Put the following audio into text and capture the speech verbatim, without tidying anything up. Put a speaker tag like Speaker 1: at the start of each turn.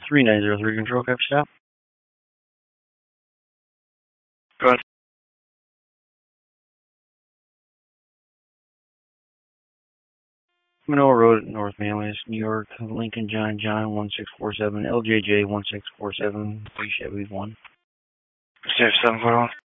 Speaker 1: three nine zero three control, cap stop.
Speaker 2: Go ahead.
Speaker 1: Monroe Road, North Manlius, New York, Lincoln John John one six four seven, L J J one six four seven, three Chevy one.
Speaker 2: Safe seven foot one.